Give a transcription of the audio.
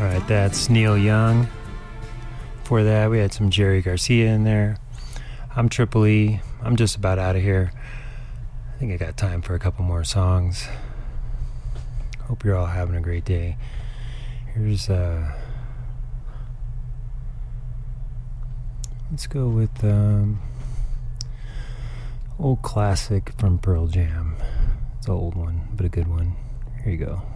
Alright, that's Neil Young. Before that, we had some Jerry Garcia in there. I'm Triple E. I'm just about out of here. I think I got time for a couple more songs. Hope you're all having a great day. Here's, let's go with, old classic from Pearl Jam. It's an old one, but a good one. Here you go.